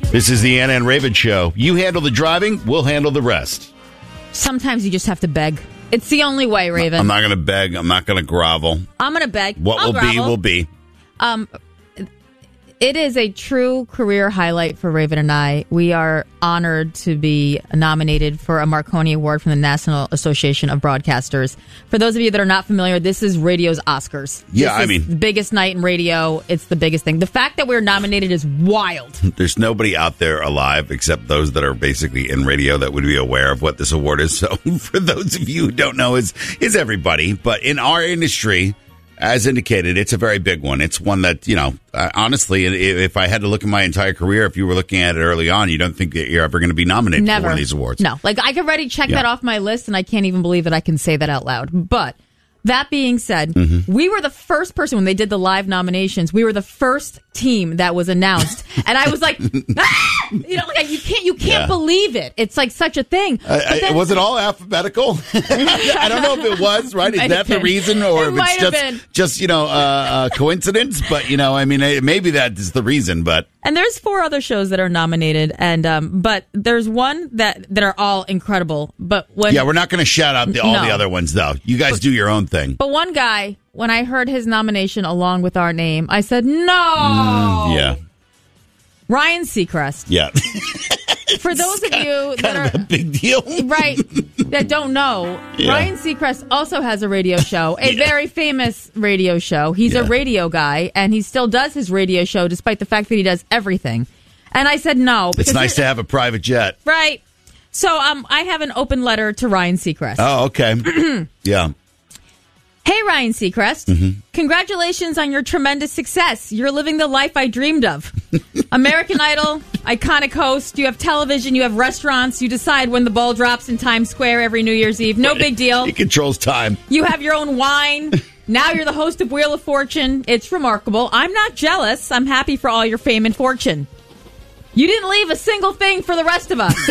This is the Anna and Raven Show. You handle the driving, we'll handle the rest. Sometimes you just have to beg. It's the only way, Raven. I'm not going to beg. I'm not going to grovel. I'm going to beg. What will be, will be. It is a true career highlight for Raven and I. We are honored to be nominated for a Marconi Award from the National Association of Broadcasters. For those of you that are not familiar, this is radio's Oscars. Yeah, this is the biggest night in radio. It's the biggest thing. The fact that we're nominated is wild. There's nobody out there alive except those that are basically in radio that would be aware of what this award is. So for those of you who don't know, is everybody. But in our industry, as indicated, it's a very big one. It's one that, honestly, if I had to look at my entire career, if you were looking at it early on, you don't think that you're ever going to be nominated for one of these awards. No. I could already check that off my list, and I can't even believe that I can say that out loud. But that being said, we were the first person when they did the live nominations. We were the first team that was announced, and I was like, ah! You can't believe it. It's like such a thing. Was it all alphabetical? I don't know if it was, right? Is that the reason, or if it's just coincidence? But maybe that is the reason. But and there's 4 other shows that are nominated, and but there's one that are all incredible. But we're not going to shout out all the other ones, though. You guys do your own thing. But one guy, when I heard his nomination along with our name, I said, no. Ryan Seacrest. Yeah. For those of you that are a big deal, right, that don't know, Ryan Seacrest also has a radio show, a very famous radio show. He's a radio guy, and he still does his radio show despite the fact that he does everything. And I said no. It's nice to have a private jet. Right. So I have an open letter to Ryan Seacrest. Oh, okay. Yeah. Hey, Ryan Seacrest. Congratulations on your tremendous success. You're living the life I dreamed of. American Idol, iconic host. You have television. You have restaurants. You decide when the ball drops in Times Square every New Year's Eve. No big deal. He controls time. You have your own wine. Now you're the host of Wheel of Fortune. It's remarkable. I'm not jealous. I'm happy for all your fame and fortune. You didn't leave a single thing for the rest of us.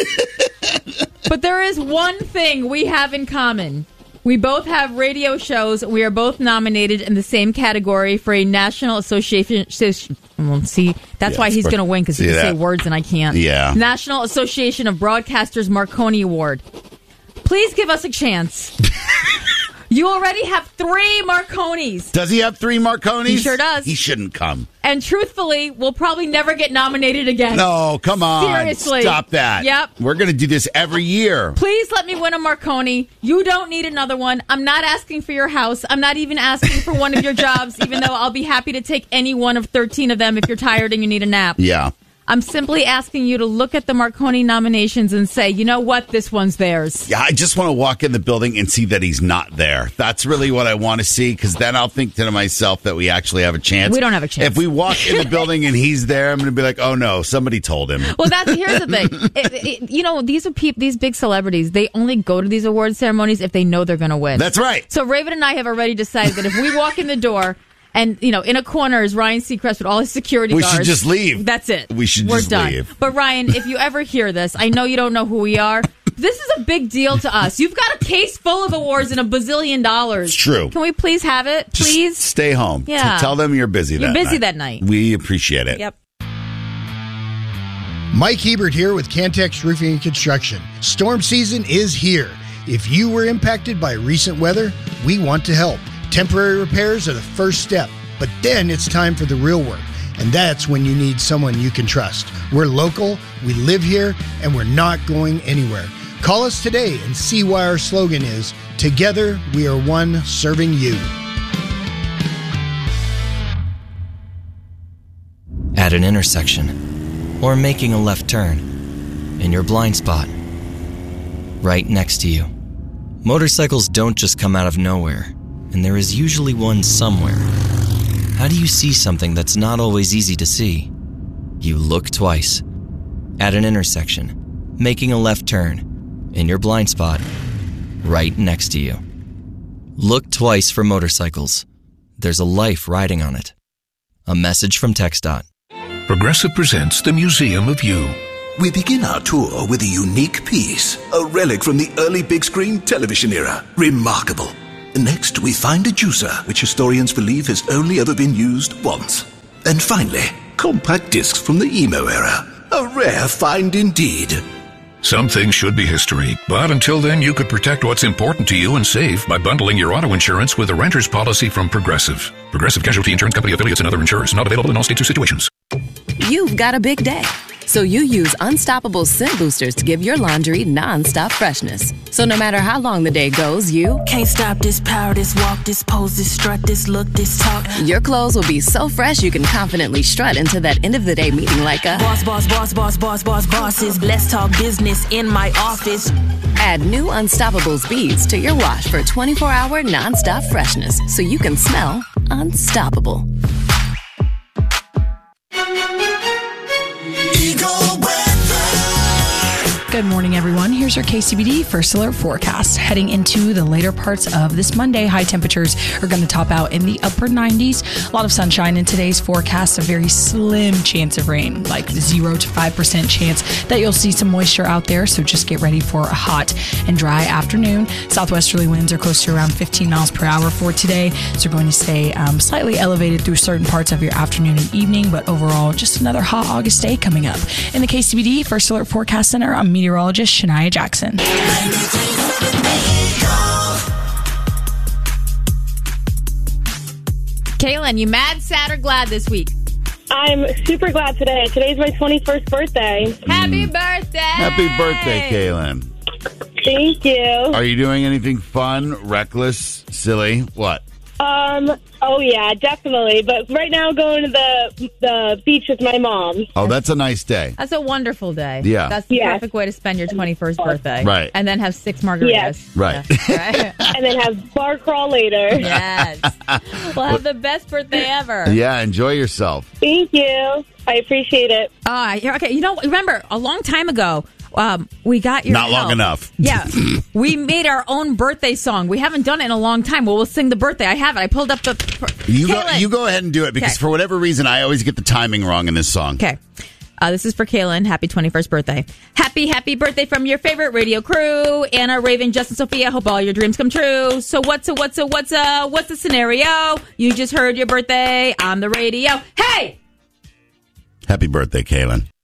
But there is one thing we have in common. We both have radio shows. We are both nominated in the same category for a National Association. Well, see, that's why he's going to win, because he can say words and I can't. Yeah. National Association of Broadcasters Marconi Award. Please give us a chance. You already have 3 Marconis. Does he have 3 Marconis? He sure does. He shouldn't come. And truthfully, we'll probably never get nominated again. No, come on. Seriously. Stop that. Yep. We're going to do this every year. Please let me win a Marconi. You don't need another one. I'm not asking for your house. I'm not even asking for one of your jobs, even though I'll be happy to take any one of 13 of them if you're tired and you need a nap. Yeah. I'm simply asking you to look at the Marconi nominations and say, you know what, this one's theirs. Yeah, I just want to walk in the building and see that he's not there. That's really what I want to see, because then I'll think to myself that we actually have a chance. We don't have a chance. If we walk in the building and he's there, I'm going to be like, oh no, somebody told him. Well, here's the thing. These are these big celebrities. They only go to these award ceremonies if they know they're going to win. That's right. So Raven and I have already decided that if we walk in the door, and, in a corner is Ryan Seacrest with all his security guards. We should just leave. That's it. We're just done. Leave. But, Ryan, if you ever hear this, I know you don't know who we are. This is a big deal to us. You've got a case full of awards and $1 bazillion. It's true. Can we please have it? Please? Just stay home. Yeah. Tell them you're busy that night. You're busy that night. We appreciate it. Yep. Mike Hebert here with Cantex Roofing and Construction. Storm season is here. If you were impacted by recent weather, we want to help. Temporary repairs are the first step, but then it's time for the real work, and that's when you need someone you can trust. We're local, we live here, and we're not going anywhere. Call us today and see why our slogan is, Together we are one serving you. At an intersection, or making a left turn, in your blind spot, right next to you. Motorcycles don't just come out of nowhere. And there is usually one somewhere. How do you see something that's not always easy to see? You look twice. At an intersection, making a left turn, in your blind spot, right next to you. Look twice for motorcycles. There's a life riding on it. A message from TxDOT. Progressive presents the Museum of You. We begin our tour with a unique piece, a relic from the early big screen television era. Remarkable. Next, we find a juicer, which historians believe has only ever been used once. And finally, compact discs from the emo era. A rare find indeed. Some things should be history, but until then, you could protect what's important to you and save by bundling your auto insurance with a renter's policy from Progressive. Progressive Casualty Insurance Company affiliates and other insurers. Not available in all states or situations. You've got a big day, so you use Unstoppable scent boosters to give your laundry non-stop freshness. So no matter how long the day goes, you can't stop this power, this walk, this pose, this strut, this look, this talk. Your clothes will be so fresh you can confidently strut into that end of the day meeting like a bosses. Let's talk business in my office. Add new Unstoppables beads to your wash for 24-hour non-stop freshness so you can smell unstoppable. Good morning, everyone. Here's your KCBD First Alert forecast. Heading into the later parts of this Monday, high temperatures are going to top out in the upper 90s. A lot of sunshine in today's forecast, a very slim chance of rain, like 0 to 5% chance that you'll see some moisture out there. So just get ready for a hot and dry afternoon. Southwesterly winds are close to around 15 miles per hour for today. So we're going to stay slightly elevated through certain parts of your afternoon and evening, but overall, just another hot August day coming up. In the KCBD First Alert Forecast Center, I'm meteorologist Shania Jackson. Kaylin, you mad, sad, or glad this week? I'm super glad today. Today's my 21st birthday. Happy birthday! Happy birthday, Kaylin. Thank you. Are you doing anything fun, reckless, silly? What? Oh yeah, definitely. But right now, going to the beach with my mom. Oh, that's a nice day. That's a wonderful day. Yeah. That's the perfect way to spend your 21st birthday. Right. And then have 6 margaritas. Yes. Right. Yeah. And then have bar crawl later. Yes. We'll have the best birthday ever. Yeah, enjoy yourself. Thank you. I appreciate it. Okay. You know, remember, a long time ago, we got your Not help. long enough. Yeah. We made our own birthday song. We haven't done it in a long time. Well, we'll sing the birthday. I have it. I pulled up the... You go ahead and do it because for whatever reason, I always get the timing wrong in this song. Okay. This is for Kaylin. Happy 21st birthday. Happy birthday from your favorite radio crew. Anna, Raven, Justin, Sophia. Hope all your dreams come true. So what's the scenario? You just heard your birthday on the radio. Hey! Happy birthday, Kaylin.